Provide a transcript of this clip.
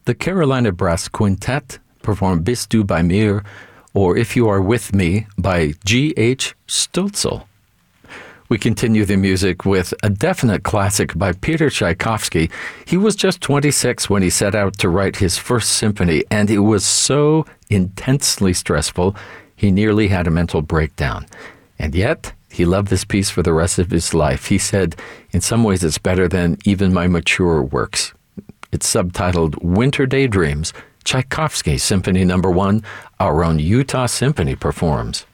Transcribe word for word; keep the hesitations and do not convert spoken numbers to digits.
the Carolina Brass Quintet performed Bist du bei mir, or If You Are With Me by G H Stölzl. We continue the music with a definite classic by Peter Tchaikovsky. He was just twenty-six when he set out to write his first symphony, and it was so intensely stressful, he nearly had a mental breakdown. And yet, he loved this piece for the rest of his life. He said, in some ways it's better than even my mature works. It's subtitled Winter Daydreams, Tchaikovsky Symphony Number One, our own Utah Symphony performs.